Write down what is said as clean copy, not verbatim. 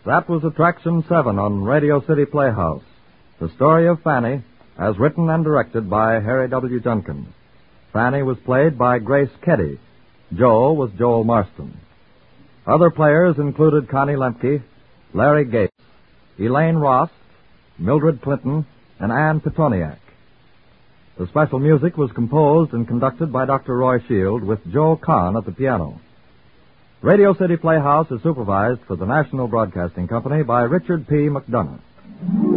That was Attraction 7 on Radio City Playhouse. The story of Fanny, as written and directed by Harry W. Junkin. Fanny was played by Grace Keddy. Joel was Joel Marston. Other players included Connie Lemke, Larry Gates, Elaine Ross, Mildred Clinton, and Ann Petoniak. The special music was composed and conducted by Dr. Roy Shield with Joe Kahn at the piano. Radio City Playhouse is supervised for the National Broadcasting Company by Richard P. McDonough.